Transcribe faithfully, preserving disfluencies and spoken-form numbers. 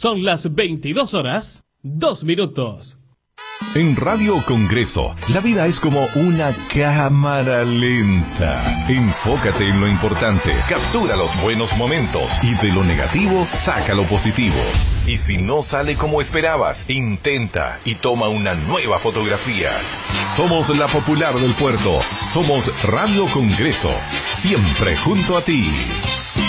Son las veintidós horas, dos minutos. En Radio Congreso, la vida es como una cámara lenta. Enfócate en lo importante, captura los buenos momentos y de lo negativo, saca lo positivo. Y si no sale como esperabas, intenta y toma una nueva fotografía. Somos la popular del puerto. Somos Radio Congreso, siempre junto a ti.